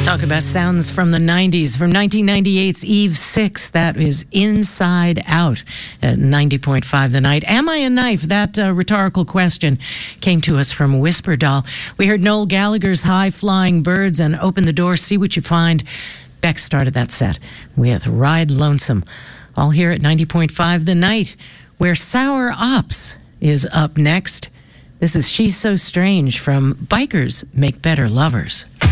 Talk about sounds from the 90s. From 1998's Eve 6, that is Inside Out at 90.5 The Night. Am I a knife? That rhetorical question came to us from Whisper Doll. We heard Noel Gallagher's High Flying Birds and Open the Door, See What You Find. Beck started that set with Ride Lonesome. All here at 90.5 The Night, where Sour Ops is up next. This is She's So Strange from Bikers Make Better Lovers.